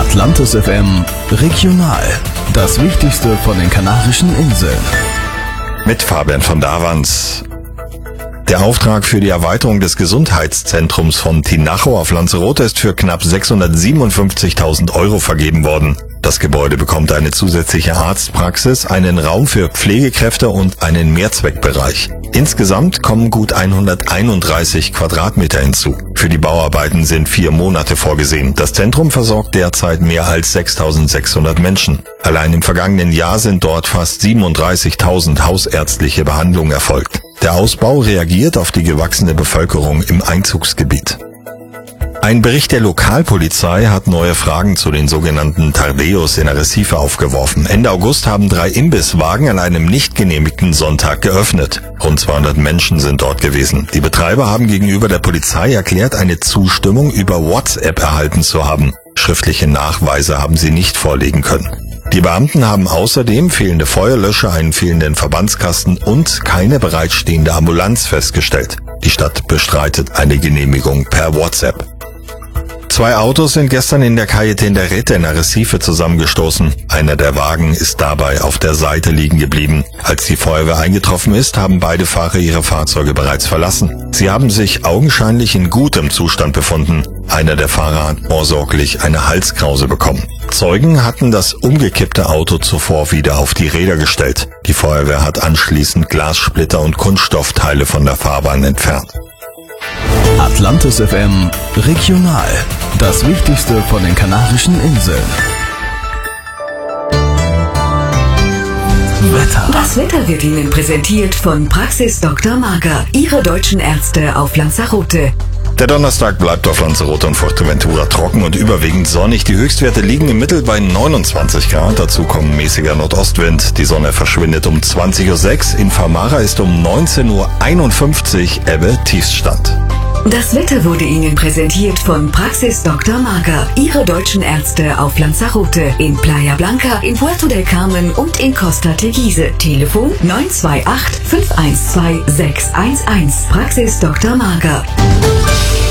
Atlantis FM Regional. Das Wichtigste von den Kanarischen Inseln. Mit Fabian von Davans. Der Auftrag für die Erweiterung des Gesundheitszentrums von Tinajo auf Lanzarote ist für knapp 657.000 Euro vergeben worden. Das Gebäude bekommt eine zusätzliche Arztpraxis, einen Raum für Pflegekräfte und einen Mehrzweckbereich. Insgesamt kommen gut 131 Quadratmeter hinzu. Für die Bauarbeiten sind 4 Monate vorgesehen. Das Zentrum versorgt derzeit mehr als 6.600 Menschen. Allein im vergangenen Jahr sind dort fast 37.000 hausärztliche Behandlungen erfolgt. Der Ausbau reagiert auf die gewachsene Bevölkerung im Einzugsgebiet. Ein Bericht der Lokalpolizei hat neue Fragen zu den sogenannten Tardeos in Arrecife aufgeworfen. Ende August haben 3 Imbisswagen an einem nicht genehmigten Sonntag geöffnet. Rund 200 Menschen sind dort gewesen. Die Betreiber haben gegenüber der Polizei erklärt, eine Zustimmung über WhatsApp erhalten zu haben. Schriftliche Nachweise haben sie nicht vorlegen können. Die Beamten haben außerdem fehlende Feuerlöscher, einen fehlenden Verbandskasten und keine bereitstehende Ambulanz festgestellt. Die Stadt bestreitet eine Genehmigung per WhatsApp. 2 Autos sind gestern in der Calle Tenderete in Arrecife zusammengestoßen. Einer der Wagen ist dabei auf der Seite liegen geblieben. Als die Feuerwehr eingetroffen ist, haben beide Fahrer ihre Fahrzeuge bereits verlassen. Sie haben sich augenscheinlich in gutem Zustand befunden. Einer der Fahrer hat vorsorglich eine Halskrause bekommen. Zeugen hatten das umgekippte Auto zuvor wieder auf die Räder gestellt. Die Feuerwehr hat anschließend Glassplitter und Kunststoffteile von der Fahrbahn entfernt. Atlantis FM Regional. Das Wichtigste von den Kanarischen Inseln. Wetter. Das Wetter wird Ihnen präsentiert von Praxis Dr. Mager, Ihre deutschen Ärzte auf Lanzarote. Der Donnerstag bleibt auf Lanzarote und Fuerteventura trocken und überwiegend sonnig. Die Höchstwerte liegen im Mittel bei 29 Grad. Dazu kommt mäßiger Nordostwind. Die Sonne verschwindet um 20.06 Uhr. In Famara ist um 19.51 Uhr Ebbe Tiefstand. Das Wetter wurde Ihnen präsentiert von Praxis Dr. Mager, Ihre deutschen Ärzte auf Lanzarote, in Playa Blanca, in Puerto del Carmen und in Costa Teguise. Telefon 928 512 611. Praxis Dr. Mager.